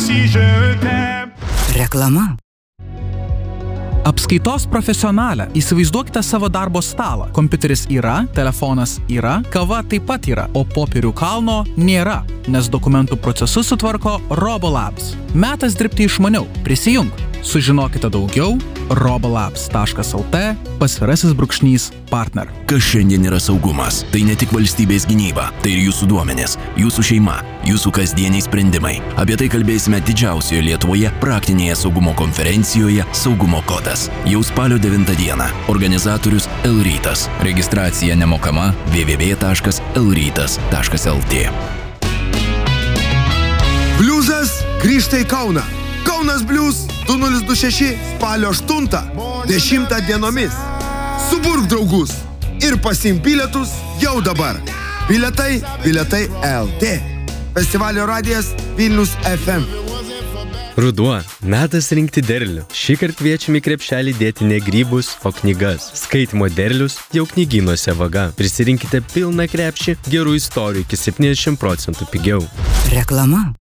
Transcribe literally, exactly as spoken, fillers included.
si je t'aime. Reklama. Apskaitos profesionalė. Įsivaizduokite savo darbo stalą. Kompiuteris yra, telefonas yra, kava taip pat yra, o popierių kalno nėra, nes dokumentų procesus sutvarko Robolabs. Metas dirbti išmaniau. Prisijung. Sužinokite daugiau robolabs taškas lt pasvirasis brūkšnys partner. Kas šiandien yra saugumas? Tai ne tik valstybės gynyba, tai ir jūsų duomenės, jūsų šeima, jūsų kasdieniai sprendimai. Apie tai kalbėsime didžiausioje Lietuvoje praktinėje saugumo konferencijoje Saugumo kodas. Jau spalio devintą dieną. Organizatorius Elrytas. Registracija nemokama w w w taškas elrytas taškas lt. Bliuzas grįžta į Kauną. Kaunas Bliuz du nulis du šeši spalio aštuntą dešimtą dienomis. Suburk draugus ir pasiimk bilietus jau dabar. Bilietai, bilietai L T. Festivalio radijas Vilnius F M. Ruduo. Metas rinkti derlių. Šįkart kviečiame į krepšelį dėti ne grybus, o knygas. Skaitymo derlius jau knygynuose vaga. Prisirinkite pilną krepšį gerų istorijų iki septyniasdešimt procentų pigiau. Reklama.